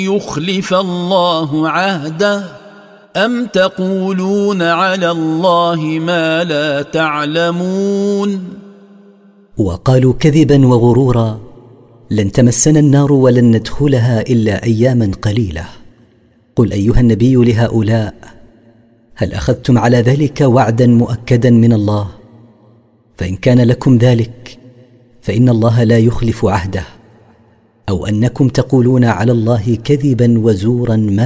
يخلف الله عهده أم تقولون على الله ما لا تعلمون. وقالوا كذبا وغرورا: لن تمسنا النار ولن ندخلها إلا أياما قليلة. قل أيها النبي لهؤلاء: هل أخذتم على ذلك وعدا مؤكدا من الله؟ فإن كان لكم ذلك فإن الله لا يخلف عهده، أو أنكم تقولون على الله كذبا وزورا ما